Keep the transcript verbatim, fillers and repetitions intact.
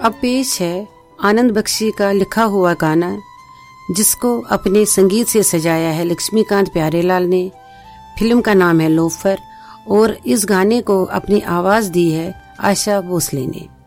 अब पेश है आनंद बख्शी का लिखा हुआ गाना, जिसको अपने संगीत से सजाया है लक्ष्मीकांत प्यारेलाल ने। फिल्म का नाम है लोफर और इस गाने को अपनी आवाज दी है आशा भोसले ने।